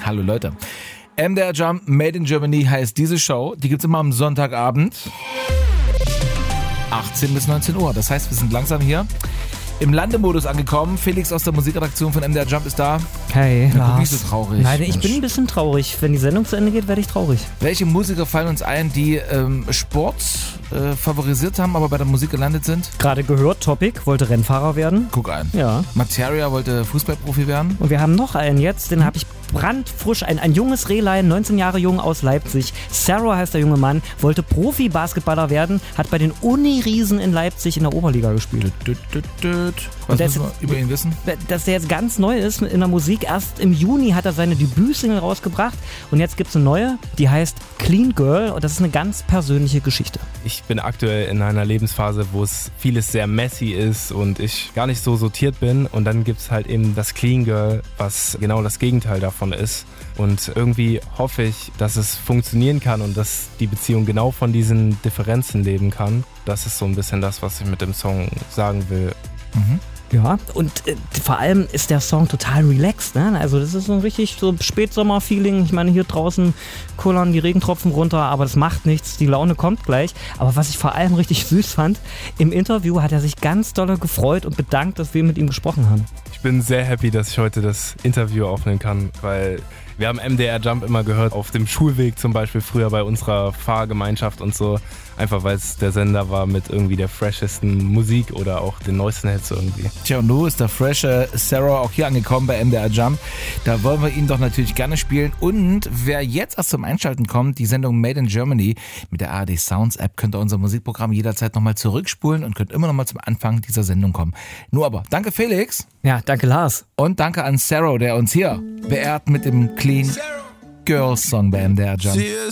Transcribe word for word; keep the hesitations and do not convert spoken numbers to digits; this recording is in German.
Hallo Leute. M D R Jump Made in Germany heißt diese Show. Die gibt's immer am Sonntagabend. achtzehn bis neunzehn Uhr. Das heißt, wir sind langsam hier im Landemodus angekommen. Felix aus der Musikredaktion von M D R Jump ist da. Hey, ja, guck nicht so traurig. Nein, ich Mensch. bin ein bisschen traurig. Wenn die Sendung zu Ende geht, werde ich traurig. Welche Musiker fallen uns ein, die ähm, Sport äh, favorisiert haben, aber bei der Musik gelandet sind? Gerade gehört, Topic wollte Rennfahrer werden. Guck ein. Ja. Materia wollte Fußballprofi werden. Und wir haben noch einen jetzt, den habe ich brandfrisch, ein, ein junges Rehlein, neunzehn Jahre jung aus Leipzig. Sarah heißt der junge Mann, wollte Profi-Basketballer werden, hat bei den Uni-Riesen in Leipzig in der Oberliga gespielt. Düt, düt, düt. Was müssen wir über ihn wissen? Dass der jetzt ganz neu ist in der Musik. Erst im Juni hat er seine Debütsingle rausgebracht und jetzt gibt es eine neue, die heißt Clean Girl und das ist eine ganz persönliche Geschichte. Ich bin aktuell in einer Lebensphase, wo es vieles sehr messy ist und ich gar nicht so sortiert bin und dann gibt es halt eben das Clean Girl, was genau das Gegenteil davon ist. Und irgendwie hoffe ich, dass es funktionieren kann und dass die Beziehung genau von diesen Differenzen leben kann. Das ist so ein bisschen das, was ich mit dem Song sagen will. Mhm. Ja, und äh, vor allem ist der Song total relaxed, ne? Also das ist so ein richtig so Spätsommer-Feeling. Ich meine, hier draußen kullern die Regentropfen runter, aber das macht nichts, die Laune kommt gleich. Aber was ich vor allem richtig süß fand, im Interview hat er sich ganz doll gefreut und bedankt, dass wir mit ihm gesprochen haben. Ich bin sehr happy, dass ich heute das Interview aufnehmen kann, weil wir haben M D R Jump immer gehört, auf dem Schulweg zum Beispiel, früher bei unserer Fahrgemeinschaft und so. Einfach weil es der Sender war mit irgendwie der freshesten Musik oder auch den neuesten Hits irgendwie. Tja, und nun ist der freshe Sarah auch hier angekommen bei M D R Jump. Da wollen wir ihn doch natürlich gerne spielen. Und wer jetzt erst zum Einschalten kommt, die Sendung Made in Germany mit der A R D Sounds App, könnt ihr unser Musikprogramm jederzeit nochmal zurückspulen und könnt immer nochmal zum Anfang dieser Sendung kommen. Nur aber, danke Felix. Ja, danke Lars. Und danke an Sarah, der uns hier beehrt mit dem Clean Girls Song bei M D R Jump.